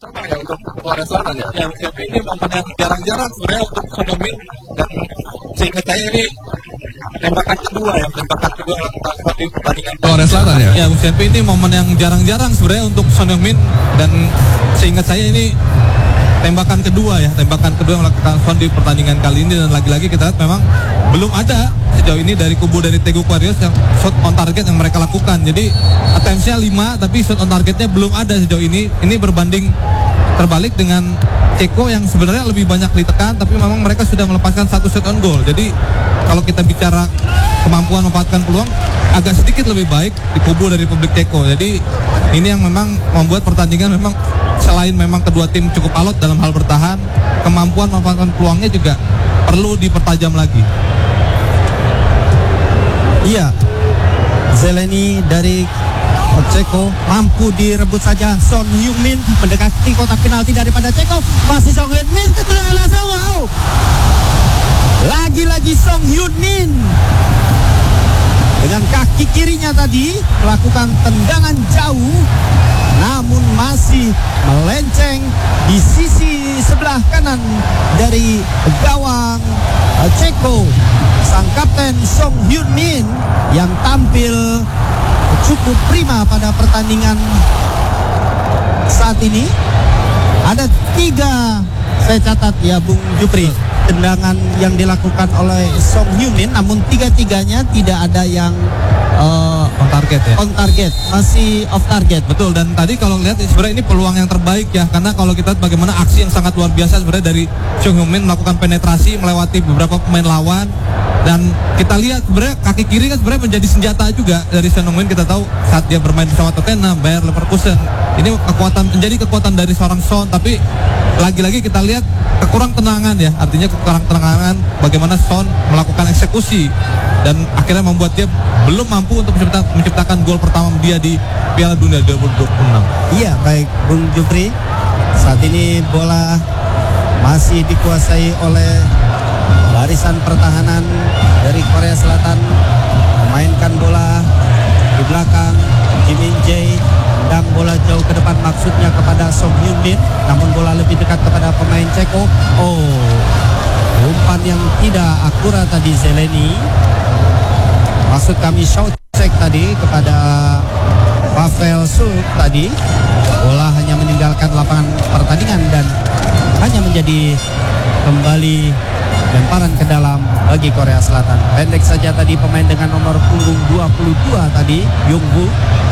Sama ya untuk Korea Selatan ya. Yang ini momen yang jarang-jarang sebenarnya untuk Son Heung-min, dan seingat saya ini tembakan kedua di pertandingan Korea Selatan ya. Ya, Bung Senpi, ini momen yang jarang-jarang sebenarnya untuk Son Heung-min, dan seingat saya ini tembakan kedua yang melakukan Son di pertandingan kali ini, dan lagi-lagi kita lihat memang belum ada sejauh ini dari kubu dari Daegu Warriors yang shot on target yang mereka lakukan. Jadi attempts-nya 5 tapi shot on targetnya belum ada sejauh ini. Ini berbanding terbalik dengan Ceko yang sebenarnya lebih banyak ditekan, tapi memang mereka sudah melepaskan 1 shot on goal. Jadi kalau kita bicara kemampuan memanfaatkan peluang, agak sedikit lebih baik di kubu dari Republik Ceko. Jadi ini yang memang membuat pertandingan memang selain memang kedua tim cukup alot dalam hal bertahan, kemampuan memanfaatkan peluangnya juga perlu dipertajam lagi. Iya, Zeleny dari Ceko mampu direbut saja. Son Heung-min mendekati kotak penalti daripada Ceko. Masih Son Heung-min, wow. Lagi-lagi Son Heung-min dengan kaki kirinya tadi melakukan tendangan jauh, namun masih melenceng di sisi sebelah kanan dari gawang Ceko. Sang kapten Son Heung-min yang tampil cukup prima pada pertandingan saat ini. Ada 3 saya catat ya Bung Jupri, tendangan yang dilakukan oleh Son Heung-min, namun 3-tiganya tidak ada yang On target ya. On target, masih off target. Betul, dan tadi kalau lihat sebenarnya ini peluang yang terbaik ya, karena kalau kita lihat bagaimana aksi yang sangat luar biasa sebenarnya dari Son Heung-min melakukan penetrasi melewati beberapa pemain lawan, dan kita lihat sebenarnya kaki kiri kan sebenarnya menjadi senjata juga dari Son Heung-min. Kita tahu saat dia bermain bersama Tottenham, Bayer Leverkusen, ini menjadi kekuatan dari seorang Son, tapi lagi-lagi kita lihat kekurang tenangan ya, artinya kekurang tenangan bagaimana Son melakukan eksekusi, dan akhirnya membuat dia belum mampu untuk menciptakan gol pertama dia di Piala Dunia 2026. Iya, baik Bung Jupri. Saat ini bola masih dikuasai oleh barisan pertahanan dari Korea Selatan. Memainkan bola di belakang, Kim In-jae dan bola jauh ke depan, maksudnya kepada Son Heung-min, namun bola lebih dekat kepada pemain Ceko. Umpan yang tidak akurat tadi Zeleny. Maksud kami Shoutek tadi kepada Pavel Suk tadi. Bola hanya meninggalkan lapangan pertandingan dan hanya menjadi kembali lemparan ke dalam bagi Korea Selatan. Pendek saja tadi pemain dengan nomor punggung 22 tadi, Yong-woo.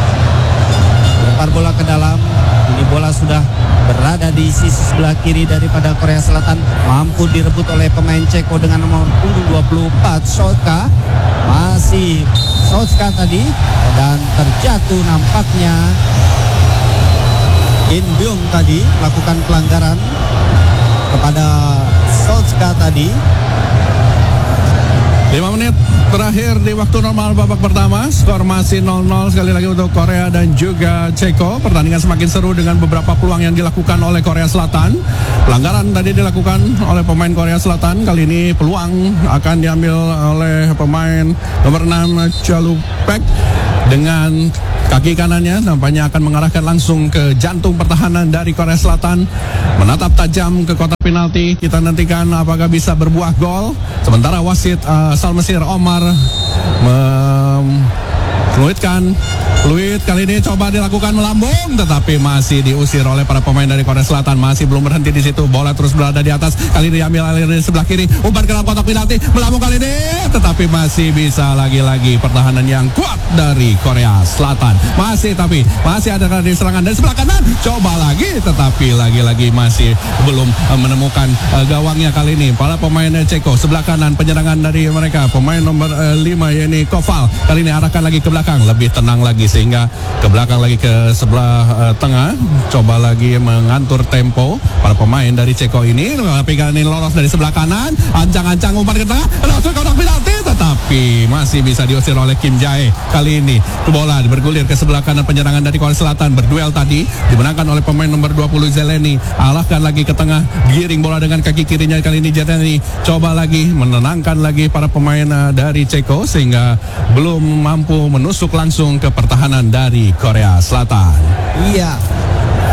Lempar bola ke dalam. Ini bola sudah berada di sisi sebelah kiri daripada Korea Selatan. Mampu direbut oleh pemain Ceko dengan nomor punggung 24, Sotka. Masih Sotka tadi, dan terjatuh nampaknya In Byung tadi melakukan pelanggaran kepada Sotka tadi. 5 menit terakhir di waktu normal babak pertama. Skor masih 0-0 sekali lagi untuk Korea dan juga Ceko. Pertandingan semakin seru dengan beberapa peluang yang dilakukan oleh Korea Selatan. Pelanggaran tadi dilakukan oleh pemain Korea Selatan. Kali ini peluang akan diambil oleh pemain nomor 6 Chalupek. Dengan kaki kanannya nampaknya akan mengarahkan langsung ke jantung pertahanan dari Korea Selatan. Menatap tajam ke kotak penalti. Kita nantikan apakah bisa berbuah gol. Sementara wasit asal Mesir Omar fluidkan. Fluid kali ini coba dilakukan melambung, tetapi masih diusir oleh para pemain dari Korea Selatan. Masih belum berhenti di situ. Bola terus berada di atas. Kali ini diambil di sebelah kiri. Umpan ke dalam kotak penalti. Melambung kali ini, tetapi masih bisa lagi-lagi pertahanan yang kuat dari Korea Selatan. Masih ada di serangan dari sebelah kanan. Coba lagi, tetapi lagi-lagi masih belum menemukan gawangnya kali ini. Para pemain Ceko sebelah kanan, penyerangan dari mereka. Pemain nomor 5 yakni Koval. Kali ini arahkan lagi ke belakang, lebih tenang lagi sehingga ke belakang lagi ke sebelah tengah. Coba lagi mengatur tempo para pemain dari Ceko ini. Tapi kali ini lolos dari sebelah kanan, ancang-ancang umpan ke tengah, langsung kotak penalti, tetapi masih bisa diusir oleh Kim Jae. Kali ini bola bergulir ke sebelah kanan, penyerangan dari Korea Selatan berduel tadi dimenangkan oleh pemain nomor 20 Zeleny. Arahkan lagi ke tengah, giring bola dengan kaki kirinya. Kali ini Zeleny coba lagi menenangkan lagi para pemain dari Ceko sehingga belum mampu menusuk langsung ke pertahanan dari Korea Selatan. Iya,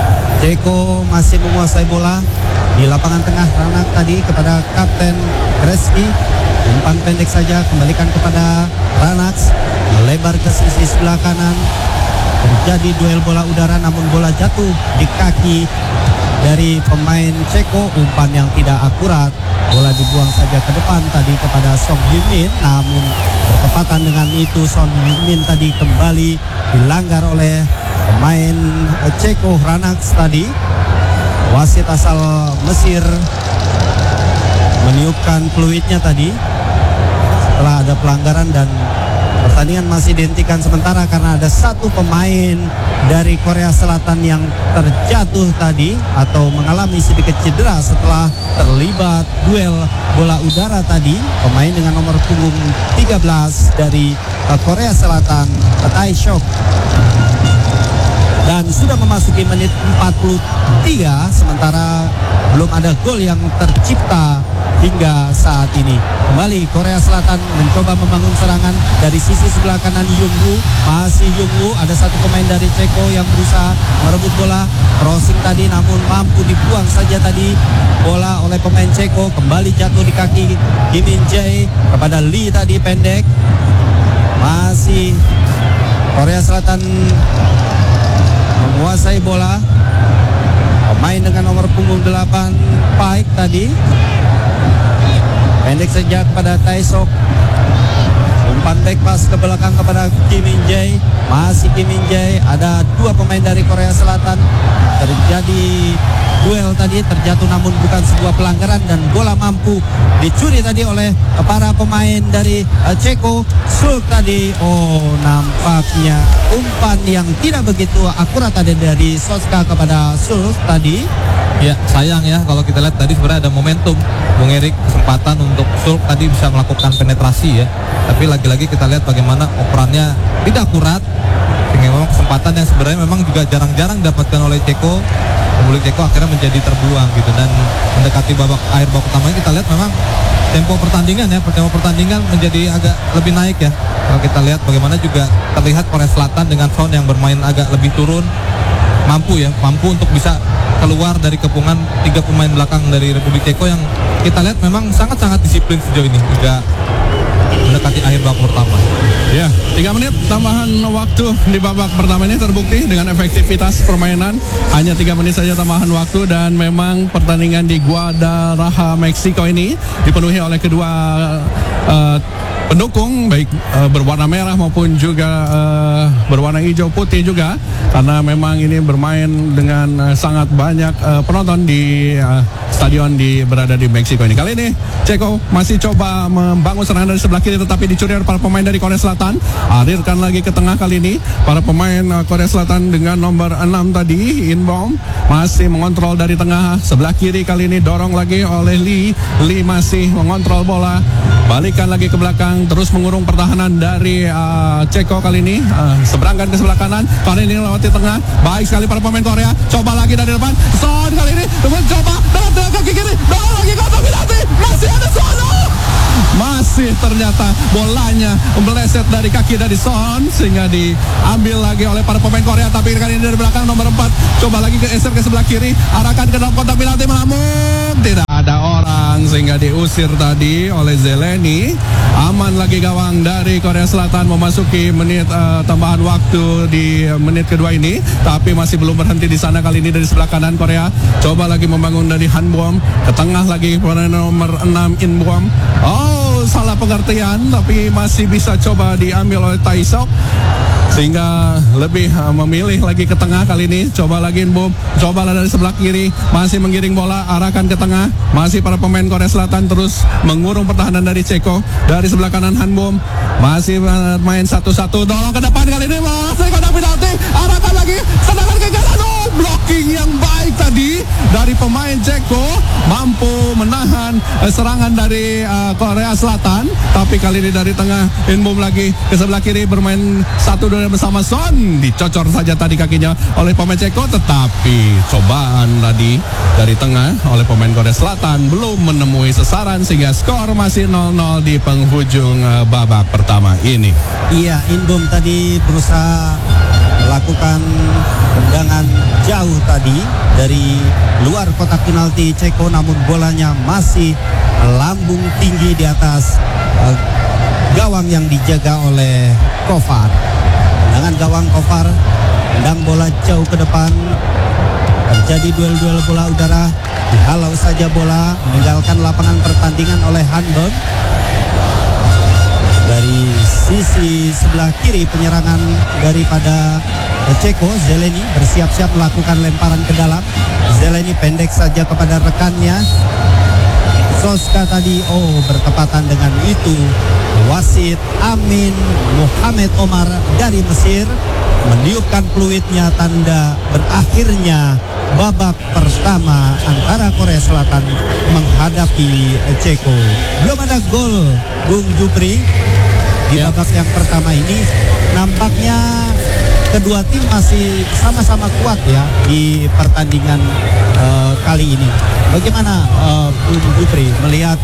Ceko masih menguasai bola di lapangan tengah. Ranak tadi kepada Kapten Kreski. Umpan pendek saja, kembalikan kepada Ranax. Melebar ke sisi sebelah kanan. Terjadi duel bola udara, namun bola jatuh di kaki dari pemain Ceko. Umpan yang tidak akurat, bola dibuang saja ke depan tadi kepada Song Hyun-min, namun bertepatan dengan itu Song Hyun-min tadi kembali dilanggar oleh pemain Ceko. Ranax tadi, wasit asal Mesir, meniupkan peluitnya tadi setelah ada pelanggaran, dan pertandingan masih dihentikan sementara karena ada satu pemain dari Korea Selatan yang terjatuh tadi atau mengalami sedikit cedera setelah terlibat duel bola udara tadi. Pemain dengan nomor punggung 13 dari Korea Selatan, Tae Sok. Dan sudah memasuki menit 43, sementara belum ada gol yang tercipta hingga saat ini. Kembali Korea Selatan mencoba membangun serangan dari sisi sebelah kanan. Yungwoo, masih Yungwoo, ada satu pemain dari Ceko yang berusaha merebut bola. Crossing tadi namun mampu dibuang saja tadi bola oleh pemain Ceko. Kembali jatuh di kaki Kim Min Jae kepada Lee tadi, pendek. Masih Korea Selatan menguasai bola. Pemain dengan nomor punggung 8 Paik tadi, pendek saja kepada Tae Sok. Umpan back pass ke belakang kepada Kim Min Jae. Masih Kim Min Jae. Ada dua pemain dari Korea Selatan. Terjadi duel tadi, terjatuh namun bukan sebuah pelanggaran, dan bola mampu dicuri tadi oleh para pemain dari Ceko. Sulk tadi, nampaknya umpan yang tidak begitu akurat ada dari Soska kepada Sulk tadi. Ya, sayang ya kalau kita lihat tadi sebenarnya ada momentum Bung Erik, kesempatan untuk Sulk tadi bisa melakukan penetrasi ya. Tapi lagi-lagi kita lihat bagaimana operannya tidak akurat, sehingga memang kesempatan yang sebenarnya memang juga jarang-jarang didapatkan oleh Ceko. Republik Ceko akhirnya menjadi terbuang gitu, dan mendekati akhir babak pertama kita lihat memang tempo pertandingan menjadi agak lebih naik ya. Kalau kita lihat bagaimana juga terlihat Korea Selatan dengan Son yang bermain agak lebih turun, mampu untuk bisa keluar dari kepungan tiga pemain belakang dari Republik Ceko yang kita lihat memang sangat-sangat disiplin sejauh ini juga mendekati akhir babak pertama. Ya, 3 menit tambahan waktu di babak pertama ini terbukti dengan efektivitas permainan. Hanya 3 menit saja tambahan waktu, dan memang pertandingan di Guadalajara, Meksiko ini dipenuhi oleh kedua pendukung, baik berwarna merah maupun juga berwarna hijau putih juga, karena memang ini bermain dengan sangat banyak penonton di stadion berada di Meksiko ini. Kali ini Ceko masih coba membangun serangan dari sebelah kiri, tetapi dicuri oleh para pemain dari Korea Selatan. Alirkan lagi ke tengah kali ini para pemain Korea Selatan dengan nomor 6 tadi, Inbom, masih mengontrol dari tengah sebelah kiri. Kali ini dorong lagi oleh Lee masih mengontrol bola, balikan lagi ke belakang, terus mengurung pertahanan dari Ceko. Kali ini seberangkan ke sebelah kanan, kali ini lewati tengah. Baik sekali para pemain Korea, coba lagi dari depan. Son kali ini mencoba dalam kaki kiri, dorong lagi ke atas penalti, masih ada Son. Masih ternyata bolanya meleset dari kaki dari Son, sehingga diambil lagi oleh para pemain Korea. Tapi kali ini dari belakang nomor 4 coba lagi geser ke sebelah kiri, arahkan ke dalam kotak penalti, namun tidak ada orang, sehingga diusir tadi oleh Zeleny. Aman lagi gawang dari Korea Selatan memasuki menit tambahan waktu di menit kedua ini, tapi masih belum berhenti di sana. Kali ini dari sebelah kanan Korea coba lagi membangun dari Hanbom ke tengah lagi pada nomor 6 Inbom. Salah pengertian, tapi masih bisa coba diambil oleh Tae Sok, sehingga lebih memilih lagi ke tengah. Kali ini coba lagi Inbom, coba dari sebelah kiri, masih menggiring bola, arahkan ke tengah. Masih para pemain Korea Selatan terus mengurung pertahanan dari Ceko. Dari sebelah kanan Hanbom masih main satu-satu, dorong ke depan. Kali ini masih kotak penalti, arahkan lagi, sedangkan ke kanan. Blocking yang baik tadi dari pemain Ceko, mampu menahan serangan dari Korea Selatan. Tapi kali ini dari tengah Inbom lagi ke sebelah kiri, bermain 1-2 bersama Son, dicocor saja tadi kakinya oleh pemain Ceko. Tetapi cobaan tadi dari tengah oleh pemain Korea Selatan belum menemui sasaran, sehingga skor masih 0-0 di penghujung babak pertama ini. Iya, Inbom tadi berusaha melakukan tendangan jauh jauh tadi dari luar kotak penalti Ceko, namun bolanya masih melambung tinggi di atas gawang yang dijaga oleh Kofar. Dengan gawang Kofar, tendang bola jauh ke depan. Terjadi duel-duel bola udara, dihalau saja bola, meninggalkan lapangan pertandingan oleh Hanbom. Dari sisi sebelah kiri penyerangan daripada Ceko, Zeleny bersiap-siap melakukan lemparan ke dalam. Zeleny pendek saja kepada rekannya. Soska tadi bertepatan dengan itu. Wasit Amin Muhammad Omar dari Mesir meniupkan peluitnya, tanda berakhirnya babak pertama antara Korea Selatan menghadapi Ceko. Belum ada gol, Bung Jupri, di babak yang pertama ini. Nampaknya kedua tim masih sama-sama kuat ya di pertandingan kali ini. Bagaimana Bung Jupri melihat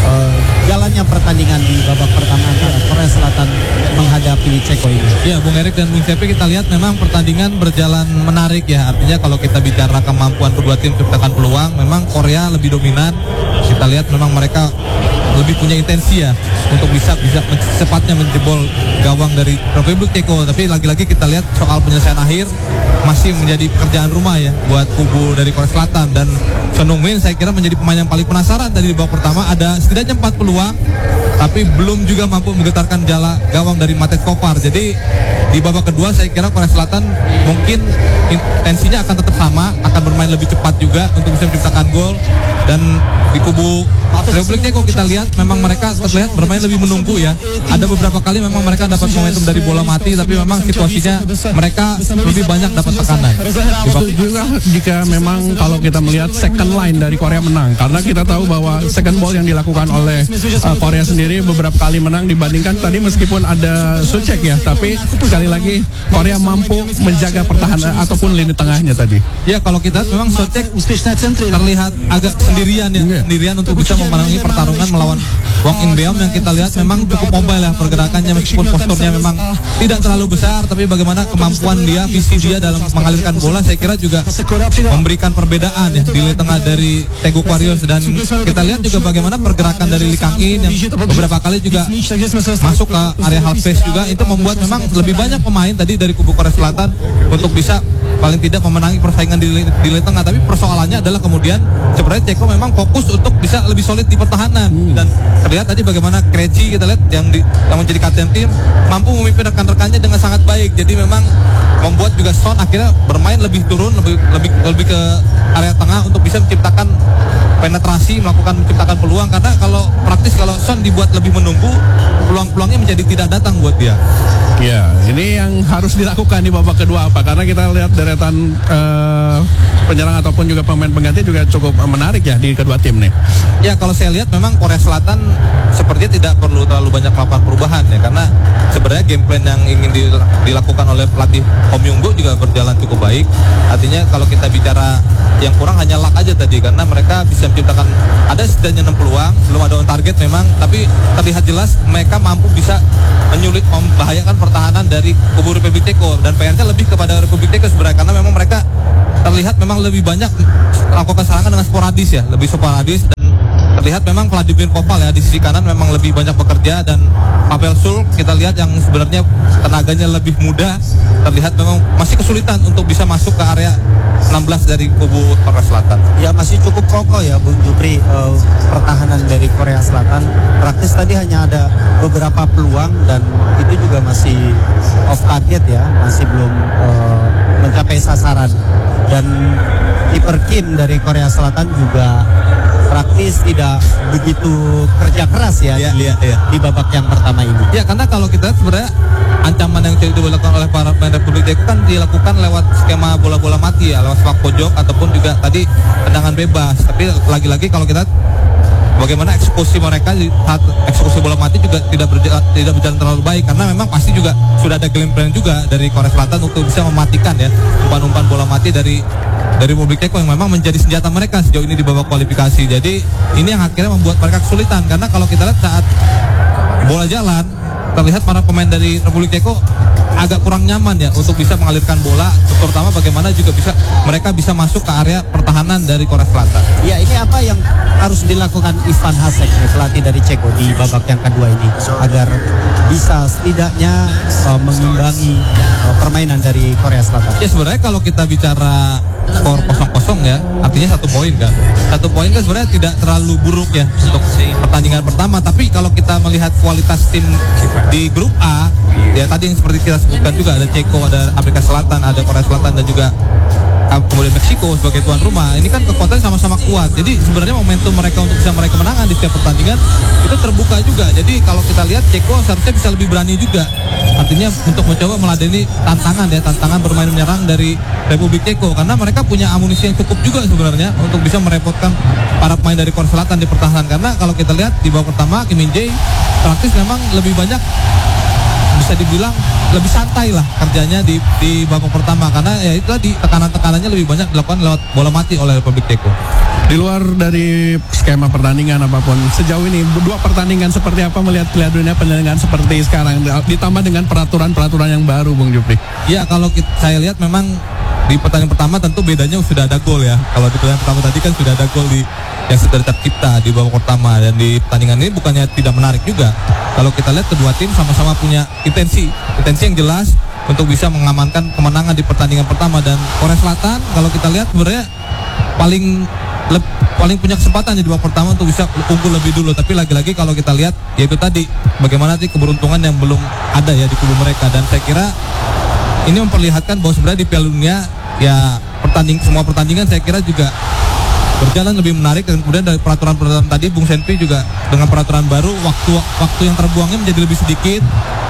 jalannya pertandingan di babak pertama antara Korea Selatan menghadapi Ceko ini? Ya, Bung Erik dan Bung Cepi, kita lihat memang pertandingan berjalan menarik ya. Artinya kalau kita bicara kemampuan kedua tim menciptakan peluang, memang Korea lebih dominan. Kita lihat memang mereka lebih punya intensi ya untuk bisa secepatnya menjebol gawang dari Republik Ceko. Tapi lagi-lagi kita lihat soal penyelesaian akhir masih menjadi pekerjaan rumah ya buat kubu dari Korea Selatan. Dan Son Heung-min saya kira menjadi pemain yang paling penasaran tadi di babak pertama. Ada setidaknya 4 peluang, tapi belum juga mampu menggetarkan jala gawang dari Matej Kofar. Jadi di babak kedua saya kira Korea Selatan mungkin intensinya akan tetap sama, akan bermain lebih cepat juga untuk bisa menciptakan gol. Dan di kubu Republik Ceko kita lihat memang mereka terlihat bermain lebih menunggu ya. Ada beberapa kali memang mereka dapat momentum dari bola mati, tapi memang situasinya mereka lebih banyak dapat tekanan. Juga jika memang kalau kita melihat second line dari Korea menang, karena kita tahu bahwa second ball yang dilakukan oleh Korea sendiri beberapa kali menang dibandingkan tadi, meskipun ada Suchek ya, tapi sekali lagi Korea mampu menjaga pertahanan ataupun lini tengahnya tadi. Ya, kalau kita memang Suchek terlihat agak sendirian ya, sendirian untuk bisa memenangi pertarungan melawan Wang In-beom yang kita lihat memang cukup mobile ya pergerakannya, meskipun posturnya memang tidak terlalu besar, tapi bagaimana kemampuan dia, visi dia dalam mengalirkan bola saya kira juga memberikan perbedaan ya di lini tengah dari Daegu Warriors. Dan kita lihat juga bagaimana pergerakan dari Lee Kang-in yang beberapa kali juga masuk ke area half space juga, itu membuat memang lebih banyak pemain tadi dari kubu Korea Selatan untuk bisa paling tidak memenangi persaingan di lini tengah. Tapi persoalannya adalah kemudian sebenarnya Ceko memang fokus untuk bisa lebih solid di pertahanan. Dan terlihat tadi bagaimana Krejci kita lihat yang menjadi kapten tim mampu memimpin rekan-rekannya dengan sangat baik. Jadi memang membuat juga Son akhirnya bermain lebih turun, lebih ke area tengah untuk bisa menciptakan penetrasi, menciptakan peluang. Karena kalau Son dibuat lebih menunggu, peluang-peluangnya menjadi tidak datang buat dia. Ya, ini yang harus dilakukan di babak kedua apa? Karena kita lihat deretan penyerang ataupun juga pemain pengganti juga cukup menarik ya di kedua tim nih. Ya, kalau saya lihat memang Korea Selatan sepertinya tidak perlu terlalu banyak melakukan perubahan ya, karena sebenarnya game plan yang ingin dilakukan oleh pelatih Om Yungbo juga berjalan cukup baik. Artinya kalau kita bicara yang kurang hanya luck aja tadi, karena mereka bisa menciptakan ada setidaknya 6 peluang, belum ada on target memang, tapi terlihat jelas mereka mampu bisa menyulit, membahayakan pertahanan dari kubu Republik Ceko. Dan PR-nya lebih kepada Republik Ceko sebenarnya, karena memang mereka terlihat memang lebih banyak melakukan serangan dengan sporadis ya, lebih sporadis. Dan terlihat memang Vladimir Koval ya di sisi kanan memang lebih banyak bekerja, dan Pavel Sulk kita lihat yang sebenarnya tenaganya lebih muda, terlihat memang masih kesulitan untuk bisa masuk ke area 16 dari kubu Korea Selatan. Ya, masih cukup kokoh ya Bung Jupri, pertahanan dari Korea Selatan. Praktis tadi hanya ada beberapa peluang dan itu juga masih off target ya, masih belum mencapai sasaran. Dan kiper Kim dari Korea Selatan juga praktis tidak begitu kerja keras ya, di babak yang pertama ini. Ya, karena kalau kita sebenarnya ancaman yang dilakukan oleh para pemain Republik Ceko kan dilakukan lewat skema bola-bola mati ya, lewat sepak pojok ataupun juga tadi tendangan bebas. Tapi lagi-lagi kalau kita bagaimana eksekusi mereka saat eksekusi bola mati juga tidak berjalan terlalu baik, karena memang pasti juga sudah ada game plan juga dari Korea Selatan untuk bisa mematikan ya umpan-umpan bola mati dari Republik Ceko yang memang menjadi senjata mereka sejauh ini di babak kualifikasi. Jadi ini yang akhirnya membuat mereka kesulitan, karena kalau kita lihat saat bola jalan terlihat para pemain dari Republik Ceko agak kurang nyaman ya untuk bisa mengalirkan bola, terutama bagaimana juga mereka bisa masuk ke area pertahanan dari Korea Selatan. Ya, ini apa yang harus dilakukan Ivan Hasek, pelatih dari Ceko di babak yang kedua ini agar bisa setidaknya mengimbangi permainan dari Korea Selatan? Ya sebenarnya kalau kita bicara skor 0-0 ya, artinya 1 poin kan. 1 poin kan sebenarnya tidak terlalu buruk ya untuk pertandingan pertama, tapi kalau kita melihat kualitas tim di grup A, ya tadi yang seperti kita sebutkan juga ada Ceko, ada Afrika Selatan, ada Korea Selatan dan juga kemudian Meksiko sebagai tuan rumah. Ini kan kekuatannya sama-sama kuat. Jadi sebenarnya momentum mereka untuk bisa meraih kemenangan di setiap pertandingan itu terbuka juga. Jadi kalau kita lihat Ceko seharusnya bisa lebih berani juga. Artinya untuk mencoba meladeni tantangan bermain menyerang dari Republik Ceko, karena mereka punya amunisi yang cukup juga sebenarnya untuk bisa merepotkan para pemain dari Korea Selatan di pertahanan. Karena kalau kita lihat di babak pertama Kim Min Jae praktis memang lebih banyak, bisa dibilang lebih santai lah kerjanya di babak pertama, karena ya itu tadi tekanan-tekanannya lebih banyak dilakukan lewat bola mati oleh Republik Ceko. Di luar dari skema pertandingan apapun, sejauh ini dua pertandingan seperti apa melihat Piala Dunia pertandingan seperti sekarang ditambah dengan peraturan-peraturan yang baru, Bung Jupri? Ya kalau saya lihat memang di pertandingan pertama tentu bedanya sudah ada gol ya. Kalau di pertandingan pertama tadi kan sudah ada gol yang sudah tercipta di babak pertama, dan di pertandingan ini bukannya tidak menarik juga. Kalau kita lihat kedua tim sama-sama punya intensi yang jelas untuk bisa mengamankan kemenangan di pertandingan pertama, dan Korea Selatan kalau kita lihat sebenarnya paling punya kesempatan di babak pertama untuk bisa unggul lebih dulu, tapi lagi-lagi kalau kita lihat yaitu tadi bagaimana sih keberuntungan yang belum ada ya di kubu mereka, dan saya kira ini memperlihatkan bahwa sebenarnya di Piala Dunia ya semua pertandingan saya kira juga berjalan lebih menarik, dan kemudian dari peraturan-peraturan tadi Bung Senpi juga dengan peraturan baru waktu yang terbuangnya menjadi lebih sedikit.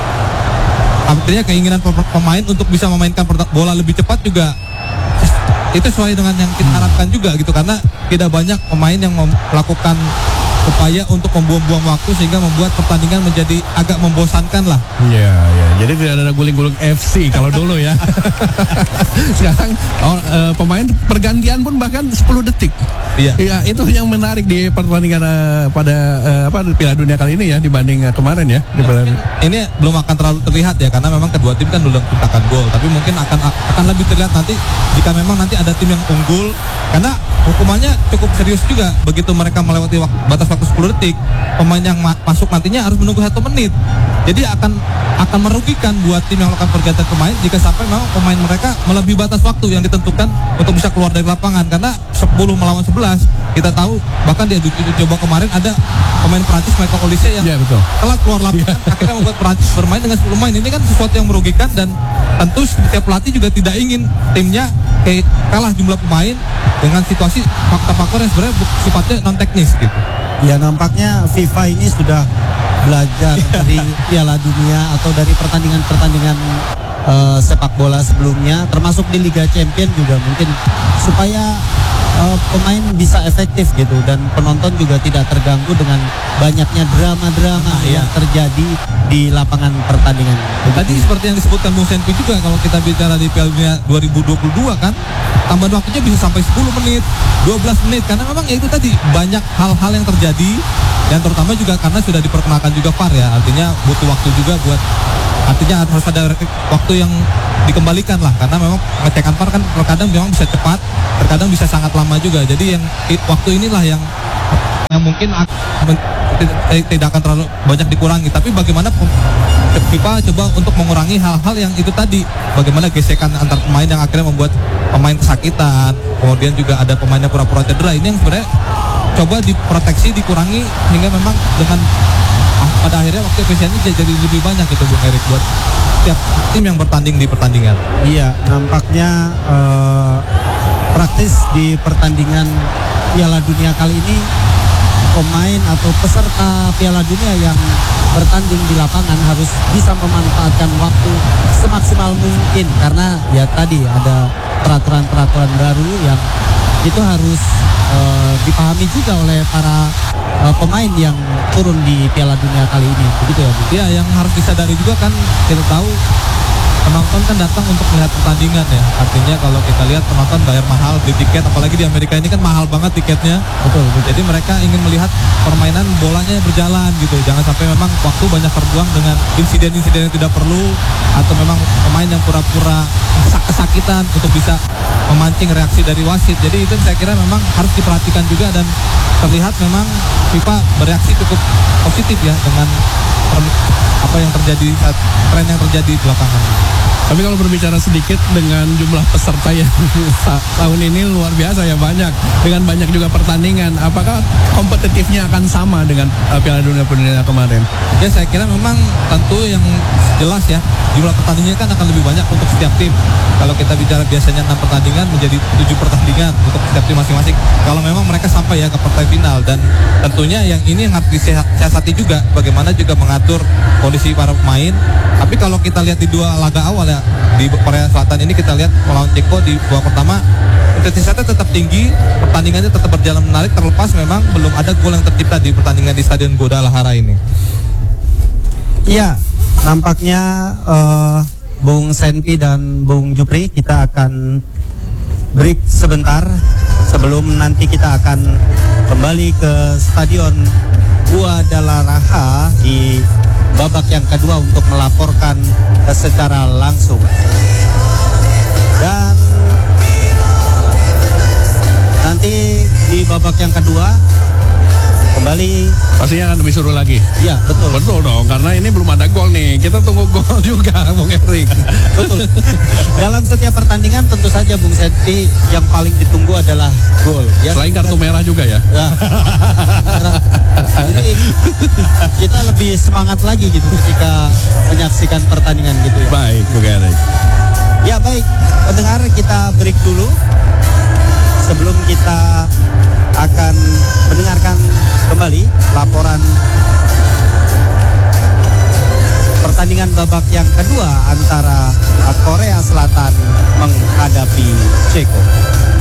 Artinya keinginan pemain untuk bisa memainkan bola lebih cepat juga itu sesuai dengan yang kita harapkan juga gitu, karena tidak banyak pemain yang melakukan upaya untuk membuang-buang waktu sehingga membuat pertandingan menjadi agak membosankan lah. Iya. Jadi tidak ada guling-guling FC kalau dulu ya. Sekarang pemain pergantian pun bahkan 10 detik. Iya. Ya, itu yang menarik di pertandingan pada Piala Dunia kali ini ya dibanding kemarin ya. Ini belum akan terlalu terlihat ya, karena memang kedua tim kan belum menciptakan gol, tapi mungkin akan lebih terlihat nanti jika memang nanti ada tim yang unggul, karena hukumannya cukup serius juga. Begitu mereka melewati batas waktu 10 detik, pemain yang masuk nantinya harus menunggu 1 menit. Jadi akan merugikan buat tim yang melakukan pergantian pemain jika sampai memang pemain mereka melebihi batas waktu yang ditentukan untuk bisa keluar dari lapangan, karena 10 melawan 11 kita tahu, bahkan dia coba kemarin ada pemain Prancis Michael Olise yang telat keluar lapangan, akhirnya membuat Prancis bermain dengan 10 pemain. Ini kan sesuatu yang merugikan, dan tentu setiap pelatih juga tidak ingin timnya kayak kalah jumlah pemain dengan situasi faktor-faktor yang sebenarnya sifatnya non teknis gitu. Ya, nampaknya FIFA ini sudah belajar dari Piala Dunia atau dari pertandingan-pertandingan sepak bola sebelumnya, termasuk di Liga Champions juga, mungkin supaya pemain bisa efektif gitu, dan penonton juga tidak terganggu dengan banyaknya drama-drama yang terjadi di lapangan pertandingan. Tadi seperti yang disebutkan Bung Senpi juga, kalau kita bicara di Piala Dunia 2022 kan tambahan waktunya bisa sampai 10 menit, 12 menit, karena memang ya itu tadi banyak hal-hal yang terjadi, dan terutama juga karena sudah diperkenalkan juga VAR ya, artinya butuh waktu juga artinya harus ada waktu yang dikembalikan lah, karena memang pengecekan VAR kan terkadang memang bisa cepat, terkadang bisa sangat lama juga. Jadi waktu inilah yang mungkin tidak akan terlalu banyak dikurangi, tapi bagaimana FIFA coba untuk mengurangi hal-hal yang itu tadi, bagaimana gesekan antar pemain yang akhirnya membuat pemain kesakitan, kemudian juga ada pemain yang pura-pura cedera. Ini yang sebenarnya coba diproteksi, dikurangi, hingga memang dengan pada akhirnya waktu efisiennya jadi lebih banyak gitu Bung Erik buat setiap tim yang bertanding di pertandingan. Iya, nampaknya praktis di pertandingan Piala Dunia kali ini pemain atau peserta Piala Dunia yang bertanding di lapangan harus bisa memanfaatkan waktu semaksimal mungkin, karena ya tadi ada peraturan-peraturan baru yang itu harus dipahami juga oleh para pemain yang turun di Piala Dunia kali ini, begitu ya Bu? Ya, yang harus disadari juga kan kita tahu penonton kan datang untuk melihat pertandingan ya. Artinya kalau kita lihat penonton bayar mahal di tiket, apalagi di Amerika ini kan mahal banget tiketnya. Betul. Jadi mereka ingin melihat permainan bolanya berjalan gitu. Jangan sampai memang waktu banyak terbuang dengan insiden-insiden yang tidak perlu, atau memang pemain yang pura-pura kesakitan untuk bisa memancing reaksi dari wasit. Jadi itu saya kira memang harus diperhatikan juga, dan terlihat memang FIFA bereaksi cukup positif ya dengan apa yang terjadi, tren yang terjadi belakangan. Tapi kalau berbicara sedikit dengan jumlah peserta yang tahun ini luar biasa ya, banyak, dengan banyak juga pertandingan, apakah kompetitifnya akan sama dengan Piala Dunia kemarin? Ya saya kira memang tentu yang jelas ya, jumlah pertandingannya kan akan lebih banyak untuk setiap tim. Kalau kita bicara biasanya 6 pertandingan menjadi 7 pertandingan untuk setiap tim masing-masing. Kalau memang mereka sampai ya ke partai final, dan tentunya yang ini yang harus disiasati juga, bagaimana juga mengatur kondisi para pemain. Tapi kalau kita lihat di 2 laga awal ya, di Korea Selatan ini kita lihat melawan Ceko di babak pertama, intensitasnya tetap tinggi, pertandingannya tetap berjalan menarik, terlepas memang belum ada gol yang tercipta di pertandingan di Stadion Guadalajara ini. Iya, nampaknya Bung Senpi dan Bung Jupri, kita akan break sebentar sebelum nanti kita akan kembali ke Stadion Guadalajara di babak yang kedua untuk melaporkan secara langsung. Dan nanti di babak yang kedua kembali Pastinya akan lebih seru lagi. ya betul Betul dong, karena ini belum ada gol nih. Kita tunggu gol juga, Bung Erik. betul. Dalam setiap pertandingan tentu saja Bung Senti yang paling ditunggu adalah gol ya. Selain kartu merah juga ya. Ya. Jadi kita lebih semangat lagi gitu ketika menyaksikan pertandingan gitu ya. Baik, Bung Erik. Ya baik, pendengar, kita break dulu sebelum kita akan mendengarkan kembali laporan pertandingan babak yang kedua antara Korea Selatan menghadapi Ceko.